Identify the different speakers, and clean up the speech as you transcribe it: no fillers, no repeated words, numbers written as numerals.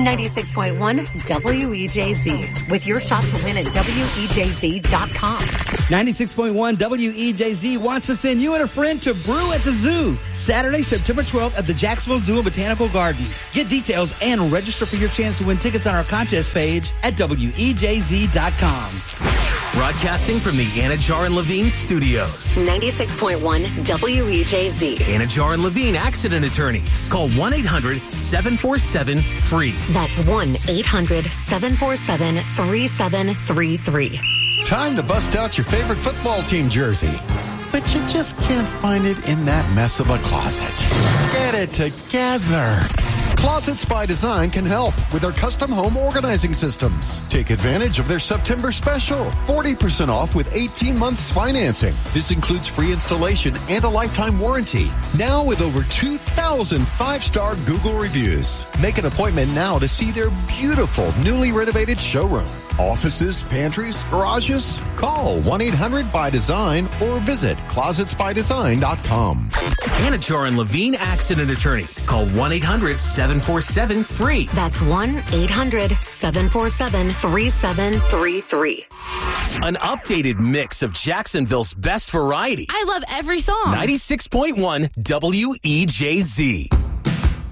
Speaker 1: 96.1 WEJZ, with your shot to win at WEJZ.com.
Speaker 2: 96.1 WEJZ wants to send you and a friend to Brew at the Zoo, Saturday, September 12th at the Jacksonville Zoo and Botanical Gardens. Get details and register for your chance to win tickets on our contest page at WEJZ.com.
Speaker 3: Broadcasting from the Anajar and Levine studios.
Speaker 1: 96.1 WEJZ.
Speaker 3: Anajar and Levine Accident Attorneys. Call 1-800-747-FREE.
Speaker 1: That's 1-800-747-3733.
Speaker 4: Time to bust out your favorite football team jersey. But you just can't find it in that mess of a closet. Get it together. Closets by Design can help with their custom home organizing systems. Take advantage of their September special. 40% off with 18 months financing. This includes free installation and a lifetime warranty. Now with over 2,000 five-star Google reviews. Make an appointment now to see their beautiful, newly renovated showroom. Offices, pantries, garages? Call 1-800-BY-DESIGN or visit closetsbydesign.com.
Speaker 3: Anajar and Levine Accident Attorneys. Call 1-800-747-FREE.
Speaker 1: That's 1-800-747-3733.
Speaker 3: An updated mix of Jacksonville's best variety.
Speaker 5: I love every song.
Speaker 3: 96.1 WEJZ.